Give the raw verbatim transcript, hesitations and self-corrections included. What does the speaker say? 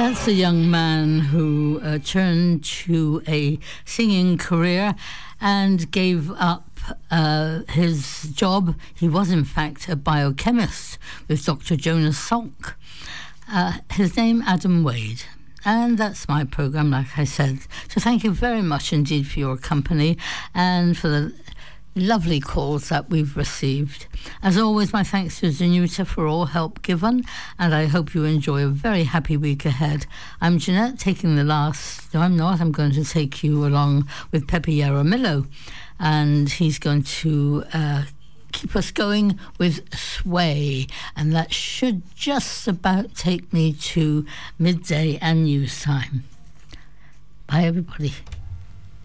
That's a young man who uh, turned to a singing career and gave up uh, his job. He was, in fact, a biochemist with Doctor Jonas Salk. Uh, his name, Adam Wade. And that's my programme, like I said. So thank you very much indeed for your company and for the lovely calls that we've received. As always, my thanks to Danuta for all help given, and I hope you enjoy a very happy week ahead. I'm Jeanette, taking the last... No, I'm not. I'm going to take you along with Pepe Yaramillo, and he's going to uh, keep us going with Sway, and that should just about take me to midday and news time. Bye, everybody.